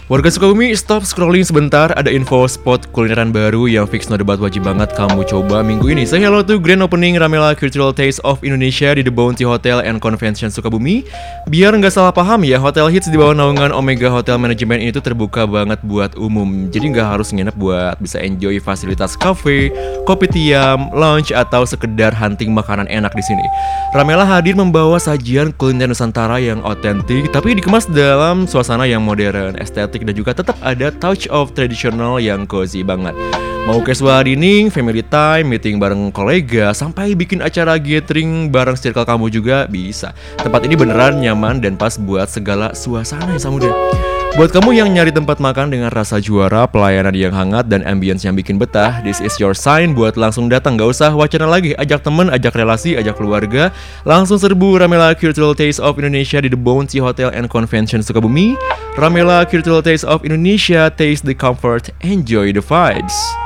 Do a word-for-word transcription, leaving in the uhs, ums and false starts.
Warga Sukabumi, stop scrolling sebentar. Ada info spot kulineran baru yang fix no debat wajib banget kamu coba minggu ini. Say hello to grand opening Ramela Cultural Taste of Indonesia di The Bounty Hotel and Convention Sukabumi. Biar nggak salah paham ya, Hotel Hits di bawah naungan Omega Hotel Management ini tuh terbuka banget buat umum. Jadi nggak harus nginep buat bisa enjoy fasilitas cafe, kopi tiam, lounge, atau sekedar hunting makanan enak di sini. Ramela hadir membawa sajian kuliner Nusantara yang otentik, tapi dikemas dalam suasana yang modern, estetik, dan juga tetap ada touch of tradisional yang cozy banget. Mau casual dining, family time, meeting bareng kolega, sampai bikin acara gathering bareng circle kamu juga bisa. Tempat ini beneran nyaman dan pas buat segala suasana ya Samudra. Buat kamu yang nyari tempat makan dengan rasa juara, pelayanan yang hangat, dan ambience yang bikin betah, this is your sign buat langsung datang. Gak usah wacana lagi, ajak temen, ajak relasi, ajak keluarga. Langsung serbu Ramela Cultural Taste of Indonesia di The Bounty Hotel and Convention Sukabumi. Ramela Cultural Taste of Indonesia, taste the comfort, enjoy the vibes.